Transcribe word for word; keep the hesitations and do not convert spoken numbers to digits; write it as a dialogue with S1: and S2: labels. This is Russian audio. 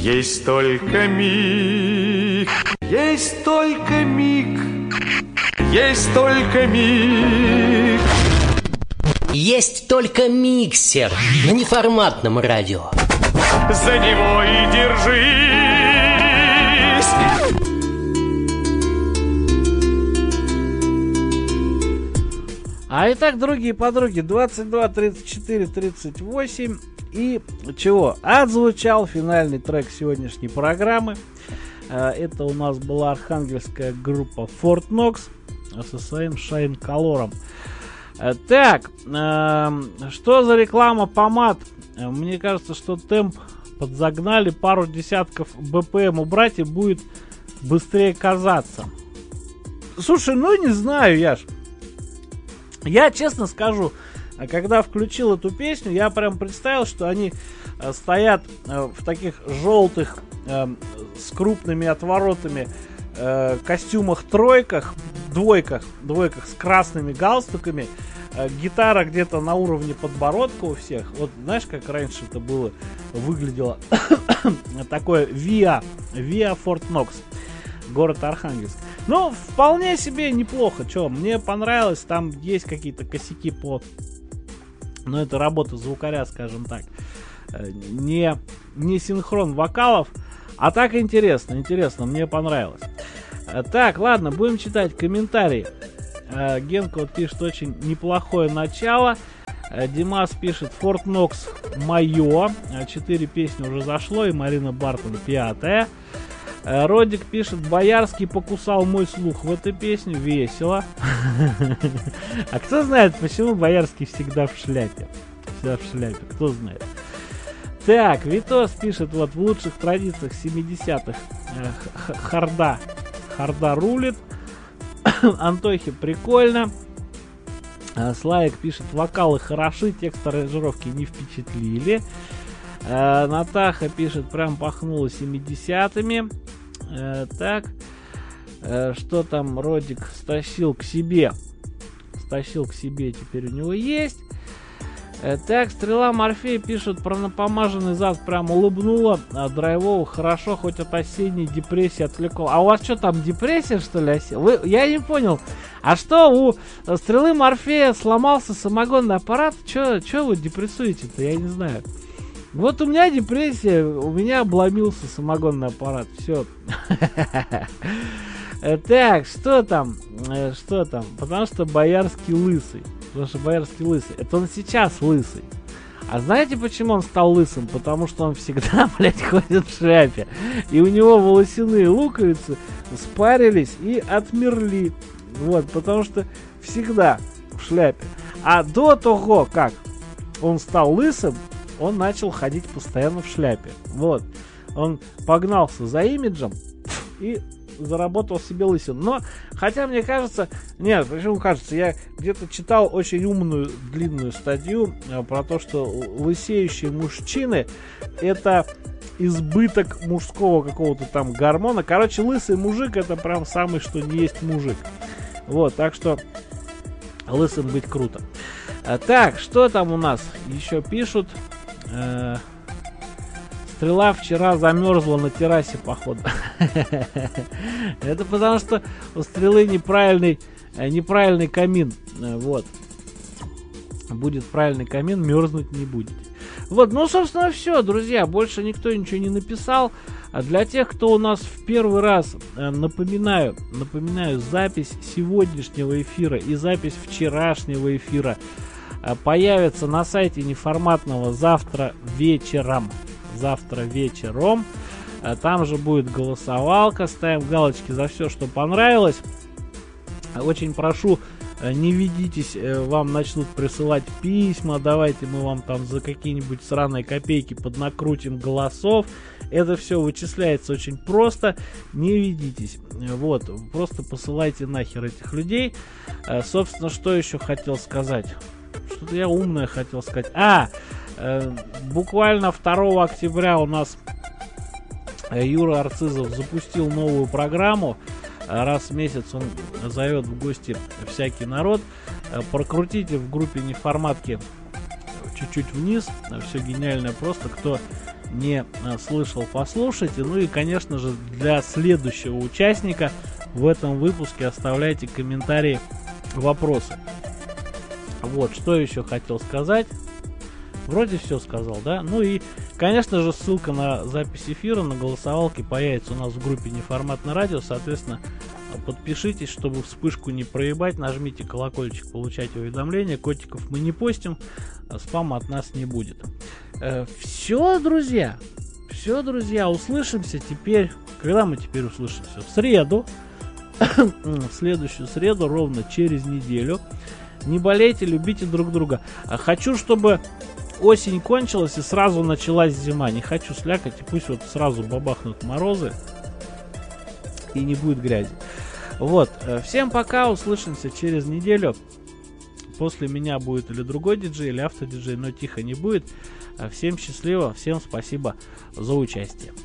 S1: Есть только миг, есть только миг, есть только миг.
S2: Есть только миксер на неформатном радио.
S1: За него и держись.
S3: А итак, другие подруги, двадцать два тридцать четыре тридцать восемь. И чего? Отзвучал финальный трек сегодняшней программы. Это у нас была архангельская группа Fort Knox со своим Shine Color. Так, что за реклама помад? Мне кажется, что темп подзагнали, пару десятков бэ пэ эм убрать и будет быстрее казаться. Слушай, ну не знаю, Яш. Я честно скажу, когда включил эту песню, я прям представил, что они э, стоят э, в таких желтых э, с крупными отворотами э, костюмах-тройках, двойках, двойках с красными галстуками, э, гитара где-то на уровне подбородка у всех. Вот знаешь, как раньше это было, выглядело такое Via, Via Fort Knox, город Архангельск. Ну, вполне себе неплохо. Че, мне понравилось, там есть какие-то косяки по... Но это работа звукаря, скажем так. Не, не синхрон вокалов. А так интересно, интересно, мне понравилось. Так, ладно, будем читать комментарии. Генка вот пишет: очень неплохое начало. Димас пишет: Fort Knox мое. Четыре песни уже зашло, и Марина Бартон пятая. Родик пишет: Боярский покусал мой слух в этой песне. Весело. А кто знает, почему Боярский всегда в шляпе? Всегда в шляпе, кто знает. Так, Витос пишет: вот в лучших традициях семидесятых Харда Харда рулит. Антохи прикольно. Славик пишет: вокалы хороши, текст аранжировки не впечатлили. Натаха пишет: прям пахнуло семидесятыми. Так, что там Родик стащил к себе? Стащил к себе, теперь у него есть. Так, Стрела Морфей пишет: про напомаженный зад прям улыбнула. А драйвово хорошо, хоть от осенней депрессии отвлекло. А у вас что там, депрессия, что ли? Вы, я не понял. А что, у Стрелы Морфея сломался самогонный аппарат? Че вы депрессуете-то? Я не знаю. Вот у меня депрессия, у меня обломился самогонный аппарат. Все. Так, что там? Что там? Потому что Боярский лысый. Потому что Боярский лысый. Это он сейчас лысый. А знаете, почему он стал лысым? Потому что он всегда, блядь, ходит в шляпе. И у него волосяные луковицы спарились и отмерли. Вот, потому что всегда в шляпе. А до того, как он стал лысым, он начал ходить постоянно в шляпе. Вот. Он погнался за имиджем и заработал себе лысину. Но, хотя мне кажется... Нет, почему кажется? Я где-то читал очень умную, длинную статью а, про то, что лысеющие мужчины — это избыток мужского какого-то там гормона. Короче, лысый мужик — это прям самый, что не есть мужик. Вот, так что лысым быть круто. А, так, что там у нас еще пишут? Стрела вчера замерзла на террасе, походу. Это потому что у Стрелы неправильный, неправильный камин. Вот. Будет правильный камин, мерзнуть не будете. Вот, ну, собственно, все, друзья. Больше никто ничего не написал. А для тех, кто у нас в первый раз, напоминаю, напоминаю, запись сегодняшнего эфира и запись вчерашнего эфира появится на сайте неформатного завтра вечером. Завтра вечером. Там же будет голосовалка. Ставим галочки за все, что понравилось. Очень прошу, не ведитесь, вам начнут присылать письма. Давайте мы вам там за какие-нибудь сраные копейки поднакрутим голосов. Это все вычисляется очень просто. Не ведитесь. Вот, просто посылайте нахер этих людей. Собственно, что еще хотел сказать? Что-то я умное хотел сказать. А, э, буквально второго октября у нас Юра Арцизов запустил новую программу. Раз в месяц он зовет в гости всякий народ. Прокрутите в группе неформатки чуть-чуть вниз. Все гениально просто. Кто не слышал, послушайте. Ну и, конечно же, для следующего участника в этом выпуске оставляйте комментарии, вопросы. Вот, что еще хотел сказать. Вроде все сказал, да? Ну и, конечно же, ссылка на запись эфира, на голосовалки появится у нас в группе Неформатное радио. Соответственно, подпишитесь, чтобы вспышку не проебать. Нажмите колокольчик, получать уведомления. Котиков мы не постим, спама от нас не будет. Э, все, друзья. Все, друзья, услышимся теперь. Когда мы теперь услышимся? В среду. В следующую среду, ровно через неделю. Не болейте, любите друг друга. Хочу, чтобы осень кончилась и сразу началась зима. Не хочу слякать, и пусть вот сразу бабахнут морозы и не будет грязи. Вот, всем пока, услышимся через неделю. После меня будет или другой диджей, или автодиджей, но тихо не будет. Всем счастливо, всем спасибо за участие.